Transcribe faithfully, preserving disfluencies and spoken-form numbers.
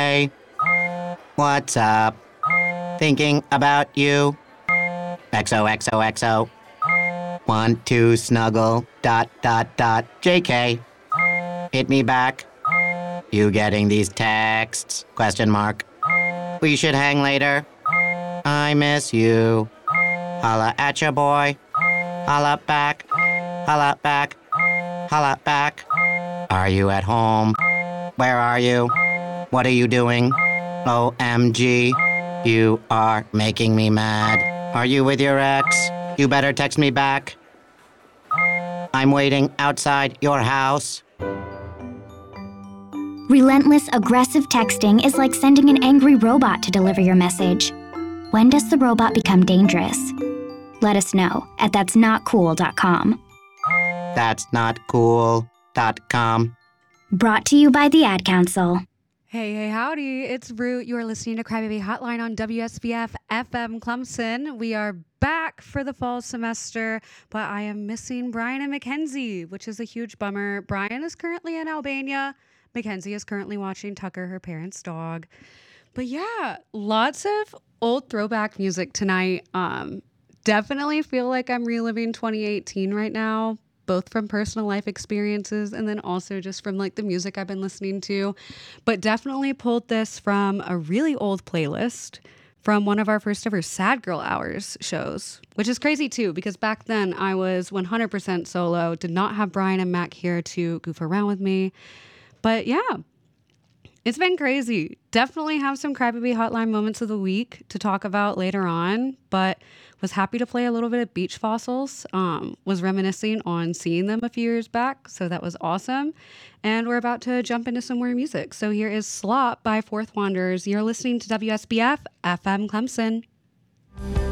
Hey, what's up? Thinking about you. X O X O X O. Want to snuggle. Dot dot dot. J K. Hit me back. You getting these texts? Question mark. We should hang later. I miss you. Holla at ya, boy. Holla back. Holla back. Holla back. Are you at home? Where are you? What are you doing? O M G. You are making me mad. Are you with your ex? You better text me back. I'm waiting outside your house. Relentless, aggressive texting is like sending an angry robot to deliver your message. When does the robot become dangerous? Let us know at that's not cool dot com. That's not cool dot com. Brought to you by the Ad Council. Hey, hey, howdy. It's Root. You are listening to Crybaby Hotline on W S B F F M Clemson. We are back for the fall semester, but I am missing Brian and Mackenzie, which is a huge bummer. Brian is currently in Albania. Mackenzie is currently watching Tucker, her parents' dog. But yeah, lots of old throwback music tonight. Um, definitely feel like I'm reliving twenty eighteen right now, both from personal life experiences and then also just from like the music I've been listening to. But definitely pulled this from a really old playlist from one of our first ever Sad Girl Hours shows, which is crazy too, because back then I was one hundred percent solo, did not have Brian and Mac here to goof around with me. But yeah, it's been crazy. Definitely have some Crybaby Hotline moments of the week to talk about later on, but was happy to play a little bit of Beach Fossils. Um, was reminiscing on seeing them a few years back, so that was awesome. And we're about to jump into some more music. So here is Slop by Fourth Wanderers. You're listening to W S B F F M Clemson.